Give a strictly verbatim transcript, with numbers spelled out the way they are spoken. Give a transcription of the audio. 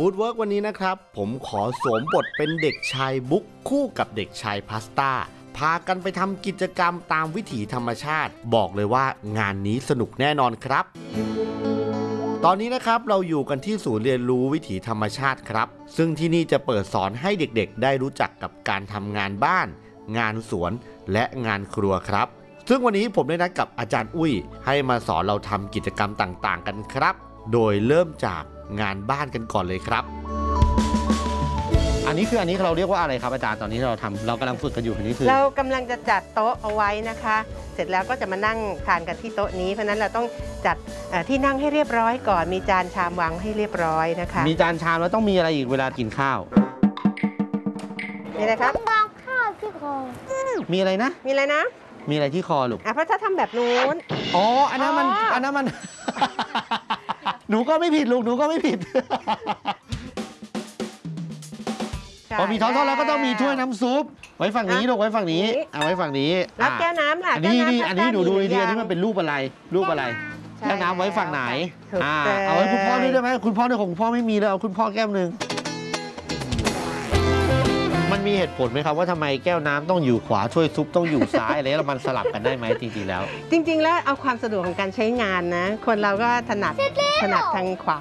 ฟู้ดเวิร์กวันนี้นะครับผมขอสวมบทเป็นเด็กชายบุ๊กคู่กับเด็กชายพาสต้าพากันไปทำกิจกรรมตามวิถีธรรมชาติบอกเลยว่างานนี้สนุกแน่นอนครับตอนนี้นะครับเราอยู่กันที่ศูนย์เรียนรู้วิถีธรรมชาติครับซึ่งที่นี่จะเปิดสอนให้เด็กๆได้รู้จักกับการทำงานบ้านงานสวนและงานครัวครับซึ่งวันนี้ผมได้นัดกับอาจารย์อุ้ยให้มาสอนเราทำกิจกรรมต่างๆกันครับโดยเริ่มจากงานบ้านกันก่อนเลยครับอันนี้คืออันนี้เราเรียกว่าอะไรครับอาจารย์ตอนนี้เราทำเรากำลังฝึกกันอยู่อันนี้คือเรากำลังจะจัดโต๊ะเอาไว้นะคะเสร็จแล้วก็จะมานั่งทานกันที่โต๊ะนี้เพราะนั้นเราต้องจัดที่นั่งให้เรียบร้อยก่อนมีจานชามวางให้เรียบร้อยนะคะมีจานชามแล้วต้องมีอะไรอีกเวลากินข้าวมีอะไรครับวางข้าวที่คอมีอะไรนะมีอะไรนะมีอะไรที่คอลูกอ่ะเพราะถ้าทำแบบนู้นอ๋ออันนั้นมันอันนั้นมันหนูก็ไม่ผิดลูกหนูก็ไม่ผิดพอมีท้องท้องแล้วก็ต้องมีถ้วยน้ำซุปไว้ฝั่งนี้ลูกไว้ฝั่งนี้เอาไว้ฝั่งนี้รับแก้วน้ำล่ะอันนี้นี่อันนี้หนูดูดีๆอันนี้มันเป็นรูปอะไรรูปอะไรแก้วน้ำไว้ฝั่งไหนอ่าเอาไว้คุณพ่อด้วยได้ไหมคุณพ่อด้วยของคุณพ่อไม่มีเลยเอาคุณพ่อแก้วหนึ่งมันมีเหตุผลไหมครับว่าทำไมแก้วน้ำต้องอยู่ขวาถ้วยซุปต้องอยู่ซ้ายอะไรแล้วมันสลับกันได้ไหมจริงๆแล้วจริงๆแล้วเอาความสะดวกของการใช้งานนะคนเราก็ถนัดถนัดทางขวา